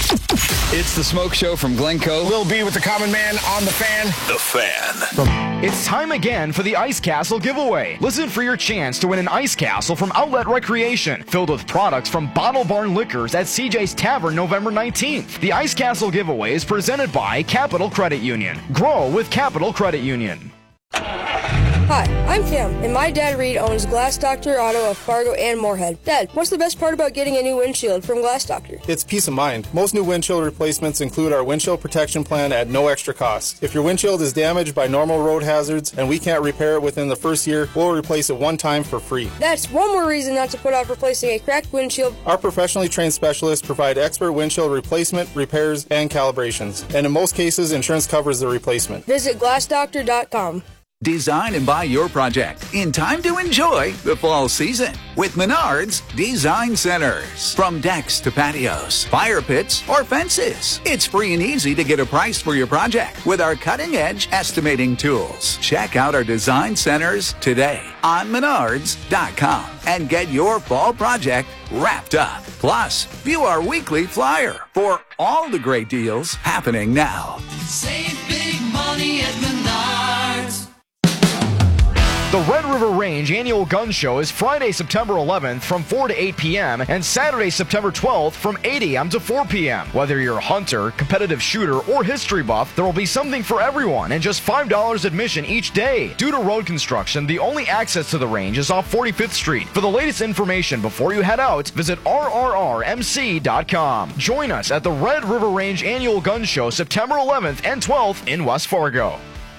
It's the Smoke Show from Glencoe. We'll be with the common man on the fan. The Fan. It's time again for the Ice Castle giveaway. Listen for your chance to win an Ice Castle from Outlet Recreation, filled with products from Bottle Barn Liquors at CJ's Tavern November 19th. The Ice Castle giveaway is presented by Capital Credit Union. Grow with Capital Credit Union. Hi, I'm Cam, and my dad Reed owns Glass Doctor Auto of Fargo and Moorhead. Dad, what's the best part about getting a new windshield from Glass Doctor? It's peace of mind. Most new windshield replacements include our windshield protection plan at no extra cost. If your windshield is damaged by normal road hazards and we can't repair it within the first year, we'll replace it one time for free. That's one more reason not to put off replacing a cracked windshield. Our professionally trained specialists provide expert windshield replacement, repairs, and calibrations. And in most cases, insurance covers the replacement. Visit glassdoctor.com. Design and buy your project in time to enjoy the fall season with Menards Design Centers. From decks to patios, fire pits, or fences, it's free and easy to get a price for your project with our cutting-edge estimating tools. Check out our design centers today on Menards.com and get your fall project wrapped up. Plus, view our weekly flyer for all the great deals happening now. Save big money at Menards. The Red River Range Annual Gun Show is Friday, September 11th from 4 to 8 p.m. and Saturday, September 12th from 8 a.m. to 4 p.m. Whether you're a hunter, competitive shooter, or history buff, there will be something for everyone and just $5 admission each day. Due to road construction, the only access to the range is off 45th Street. For the latest information before you head out, visit rrrmc.com. Join us at the Red River Range Annual Gun Show September 11th and 12th in West Fargo.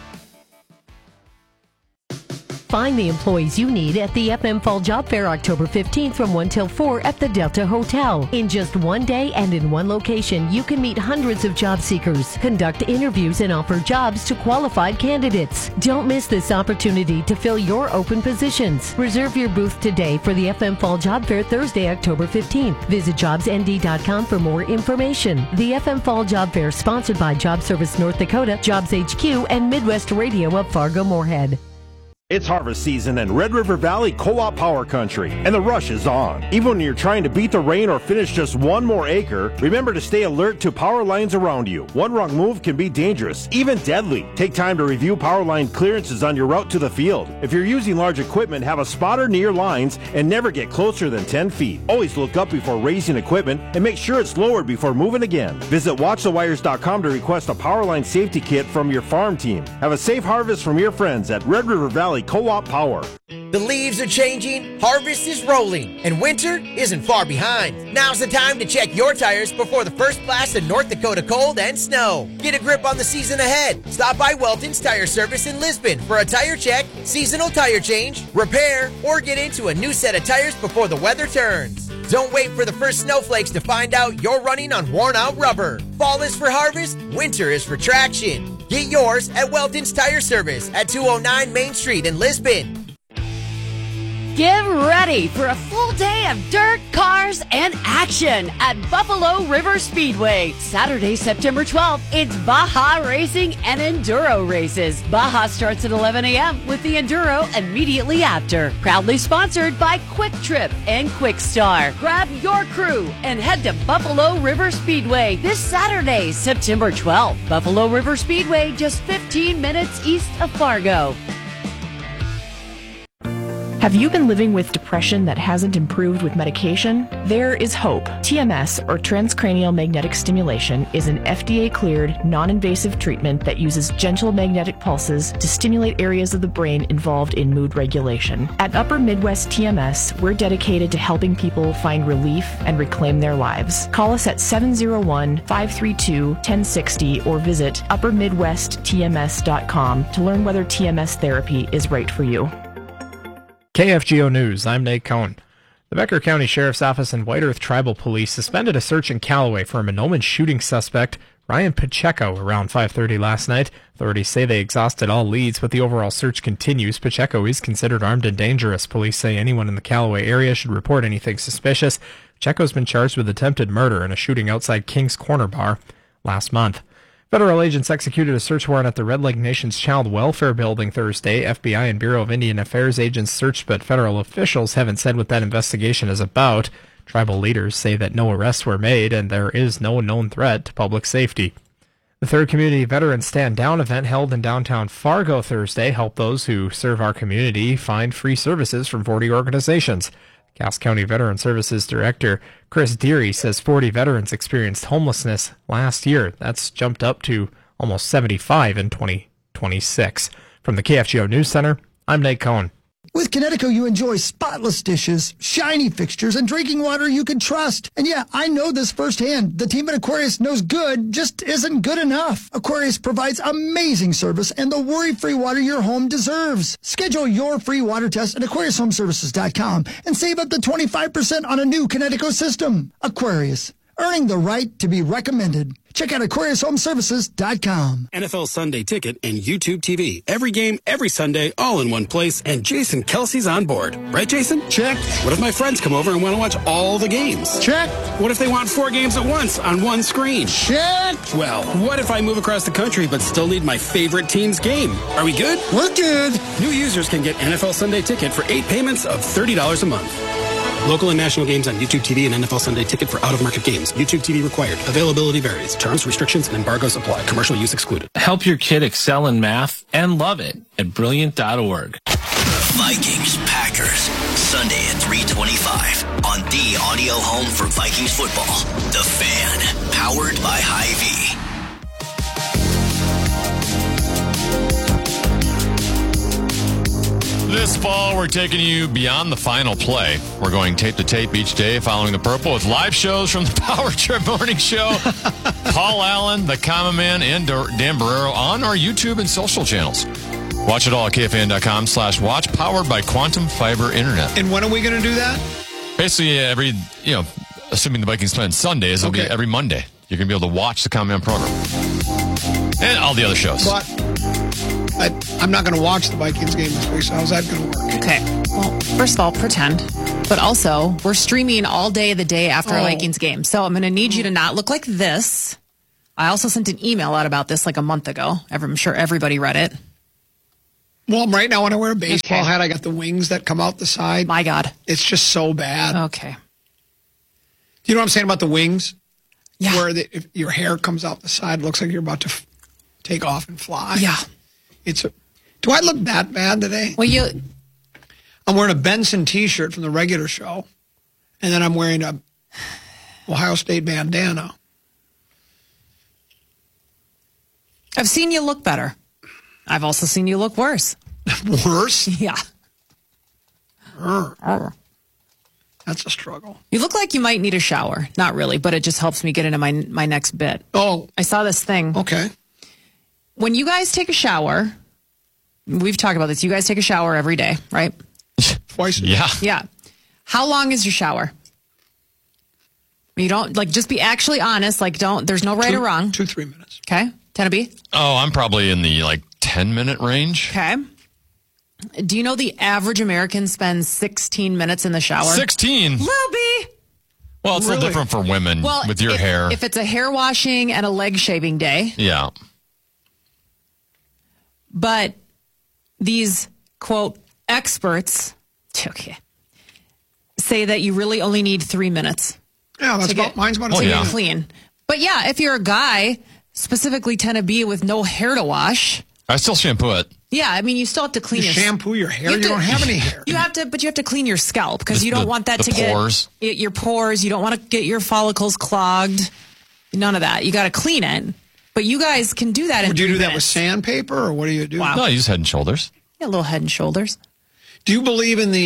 Find the employees you need at the FM Fall Job Fair October 15th from 1 till 4 at the Delta Hotel. In just one day and in one location, you can meet hundreds of job seekers, conduct interviews, and offer jobs to qualified candidates. Don't miss this opportunity to fill your open positions. Reserve your booth today for the FM Fall Job Fair Thursday, October 15th. Visit jobsnd.com for more information. The FM Fall Job Fair sponsored by Job Service North Dakota, Jobs HQ, and Midwest Radio of Fargo-Moorhead. It's harvest season in Red River Valley Co-op Power Country, and the rush is on. Even when you're trying to beat the rain or finish just one more acre, remember to stay alert to power lines around you. One wrong move can be dangerous, even deadly. Take time to review power line clearances on your route to the field. If you're using large equipment, have a spotter near your lines and never get closer than 10 feet. Always look up before raising equipment and make sure it's lowered before moving again. Visit watchthewires.com to request a power line safety kit from your farm team. Have a safe harvest from your friends at Red River Valley Co-op Power. The leaves are changing, harvest is rolling, and winter isn't far behind. Now's the time to check your tires before the first blast of North Dakota cold and snow. Get a grip on the season ahead. Stop by Welton's Tire Service in Lisbon for a tire check, seasonal tire change, repair, or get into a new set of tires before the weather turns. Don't wait for the first snowflakes to find out you're running on worn-out rubber. Fall is for harvest, winter is for traction. Get yours at Welton's Tire Service at 209 Main Street in Lisbon. Get ready for a full day of dirt, cars, and action at Buffalo River Speedway. Saturday, September 12th, it's Baja Racing and Enduro races. Baja starts at 11 a.m. with the Enduro immediately after. Proudly sponsored by Quick Trip and Quick Star. Grab your crew and head to Buffalo River Speedway this Saturday, September 12th. Buffalo River Speedway, just 15 minutes east of Fargo. Have you been living with depression that hasn't improved with medication? There is hope. TMS, or transcranial magnetic stimulation, is an FDA-cleared, non-invasive treatment that uses gentle magnetic pulses to stimulate areas of the brain involved in mood regulation. At Upper Midwest TMS, we're dedicated to helping people find relief and reclaim their lives. Call us at 701-532-1060 or visit uppermidwesttms.com to learn whether TMS therapy is right for you. KFGO News, I'm Nate Cohn. The Becker County Sheriff's Office and White Earth Tribal Police suspended a search in Callaway for a Monoman shooting suspect, Ryan Pacheco, around 5:30 last night. Authorities say they exhausted all leads, but the overall search continues. Pacheco is considered armed and dangerous. Police say anyone in the Callaway area should report anything suspicious. Pacheco's been charged with attempted murder in a shooting outside King's Corner Bar last month. Federal agents executed a search warrant at the Red Lake Nation's Child Welfare Building Thursday. FBI and Bureau of Indian Affairs agents searched, but federal officials haven't said what that investigation is about. Tribal leaders say that no arrests were made and there is no known threat to public safety. The third Community Veterans Stand Down event held in downtown Fargo Thursday helped those who serve our community find free services from 40 organizations. Cass County Veteran Services Director Chris Deary says 40 veterans experienced homelessness last year. That's jumped up to almost 75 in 2026. From the KFGO News Center, I'm Nate Cohn. With Connecticut, you enjoy spotless dishes, shiny fixtures, and drinking water you can trust. And yeah, I know this firsthand. The team at Aquarius knows good just isn't good enough. Aquarius provides amazing service and the worry-free water your home deserves. Schedule your free water test at AquariusHomeservices.com and save up to 25% on a new Connecticut system. Aquarius, earning the right to be recommended. Check out AquariusHomeservices.com. NFL Sunday Ticket and YouTube TV. Every game, every Sunday, all in one place. And Jason Kelsey's on board. Right, Jason? Check. What if my friends come over and want to watch all the games? Check. What if they want 4 games at once on one screen? Check. Well, what if I move across the country but still need my favorite team's game? Are we good? We're good. New users can get NFL Sunday Ticket for 8 payments of $30 a month. Local and national games on YouTube TV and NFL Sunday Ticket for out-of-market games. YouTube TV required. Availability varies. Terms, restrictions, and embargoes apply. Commercial use excluded. Help your kid excel in math and love it at Brilliant.org. Vikings Packers, Sunday at 3:25 on the audio home for Vikings football. The Fan, powered by Hy-Vee. This fall, we're taking you beyond the final play. We're going tape to tape each day following the Purple with live shows from the Power Trip Morning Show, Paul Allen, The Common Man, and Dan Barrero on our YouTube and social channels. Watch it all at KFAN.com/watch, powered by Quantum Fiber Internet. And when are we going to do that? Basically, assuming the Vikings play on Sundays, it'll be every Monday. You're going to be able to watch the Common Man program. And all the other shows. But I'm not going to watch the Vikings game this week, so how's that going to work? Okay. Well, first of all, pretend. But also, we're streaming all day the day after a Vikings game. So I'm going to need you to not look like this. I also sent an email out about this like a month ago. I'm sure everybody read it. Well, right now when I wear a baseball hat, I got the wings that come out the side. My God. It's just so bad. Okay. Do you know what I'm saying about the wings? Yeah. Where if your hair comes out the side, it looks like you're about to take off and fly. Yeah. Do I look that bad today? Well, I'm wearing a Benson T-shirt from the regular show, and then I'm wearing a Ohio State bandana. I've seen you look better. I've also seen you look worse. Worse? Yeah. That's a struggle. You look like you might need a shower. Not really, but it just helps me get into my next bit. Oh. I saw this thing. Okay. When you guys take a shower, we've talked about this. You guys take a shower every day, right? Twice a day. Yeah. Yeah. How long is your shower? You don't, just be actually honest. There's no right or wrong. 2-3 minutes. Okay. Tenby? Oh, I'm probably in the 10-minute range. Okay. Do you know the average American spends 16 minutes in the shower? 16? Lil B. Well, it's a little different for women with your hair. If it's a hair washing and a leg shaving day. Yeah. But these, quote, experts, say that you really only need 3 minutes. Yeah, mine's about to get clean. But yeah, if you're a guy, specifically Tennessee with no hair to wash. I still shampoo it. Yeah, I mean, you still have to clean your shampoo your hair. You don't have any hair. You have to clean your scalp because you don't want that to pores. Get your pores. You don't want to get your follicles clogged. None of that. You got to clean it. But you guys can do that in 3 minutes. Do you do that with sandpaper, or what do you do? Wow. No, I use Head and Shoulders. Yeah, a little Head and Shoulders. Do you believe in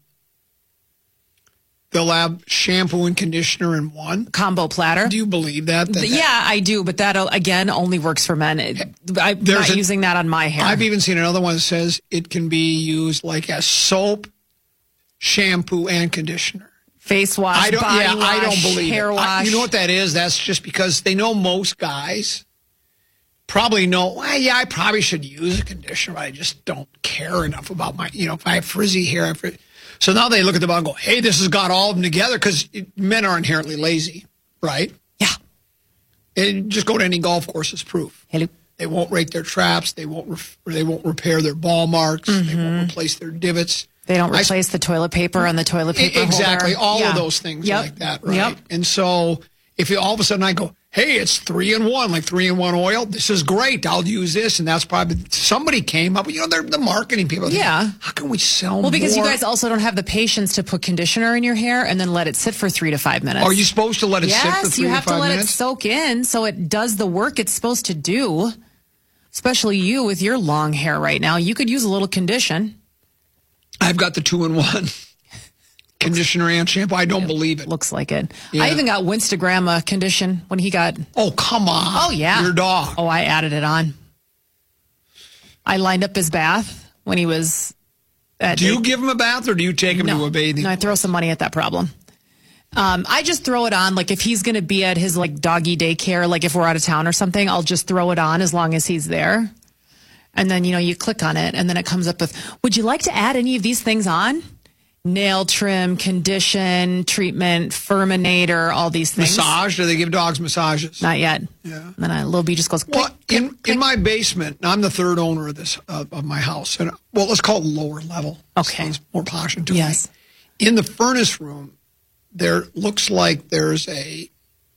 they'll have shampoo and conditioner in one? Combo platter. Do you believe that? Yeah, I do. But that, again, only works for men. I'm not using that on my hair. I've even seen another one that says it can be used as soap, shampoo, and conditioner. Face wash, body wash, I don't believe hair wash. You know what that is? That's just because they know most guys probably know, I probably should use a conditioner, but I just don't care enough about my, if I have frizzy hair. So now they look at the bottle and go, hey, this has got all of them together, because men are inherently lazy, right? Yeah. And just go to any golf course as proof. Hello. They won't rake their traps. They won't repair their ball marks. They won't replace their divots. They don't replace the toilet paper on the toilet paper Exactly. holder. All of those things like that, right? And so if all of a sudden I go, hey, it's 3-in-1, like 3-in-1 oil. This is great. I'll use this. And that's probably somebody came up. They're the marketing people. Yeah. How can we sell more? Well, because you guys also don't have the patience to put conditioner in your hair and then let it sit for 3 to 5 minutes. Are you supposed to let it sit for 3 to 5 minutes? Yes, you have to let it soak in so it does the work it's supposed to do. Especially you with your long hair right now. You could use a little condition. I've got the 2-in-1. Conditioner and shampoo. I don't believe it. Looks like it. Yeah. I even got Winstagram condition when he got... Oh, come on. Oh, yeah. Your dog. Oh, I added it on. I lined up his bath when he was... Do you give him a bath or do you take him to a bathing? No, I throw some money at that problem. I just throw it on. Like if he's going to be at his like doggy daycare, like if we're out of town or something, I'll just throw it on as long as he's there. And then, you click on it and then it comes up with, would you like to add any of these things on? Nail trim, condition, treatment, Furminator, all these things. Massage? Do they give dogs massages? Not yet. Yeah. And then little B just goes, click, well, click, in my basement, I'm the third owner of this, of my house. And let's call it lower level. Okay. Sounds more posh to yes. me. In the furnace room, there looks like there's a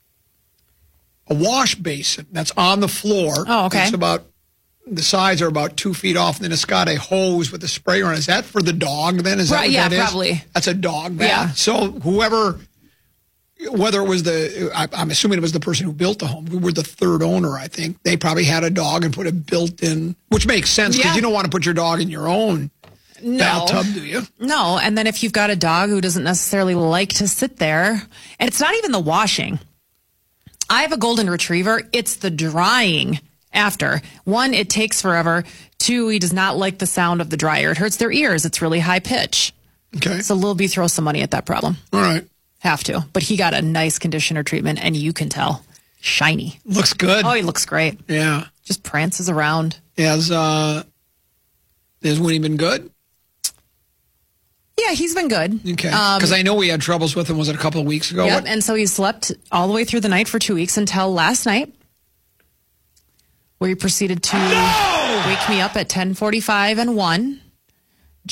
wash basin that's on the floor. Oh, okay. It's the sides are about 2 feet off, and then it's got a hose with a sprayer on it. Is that for the dog then? Is that what that is? Yeah, probably. That's a dog bath. Yeah. So whether it was I'm assuming it was the person who built the home. We were the third owner, I think. They probably had a dog and put a built-in, which makes sense because you don't want to put your dog in your own bathtub, do you? No, and then if you've got a dog who doesn't necessarily like to sit there, and it's not even the washing. I have a golden retriever. It's the drying after. 1, it takes forever. 2, he does not like the sound of the dryer. It hurts their ears. It's really high pitch. Okay. So Lil B throws some money at that problem. All right. Have to. But he got a nice conditioner treatment, and you can tell. Shiny. Looks good. Oh, he looks great. Yeah. Just prances around. Has Winnie been good? Yeah, he's been good. Okay. Because I know we had troubles with him, was it a couple of weeks ago? Yep, and so he slept all the way through the night for 2 weeks until last night, where he proceeded to wake me up at 10:45 and 1.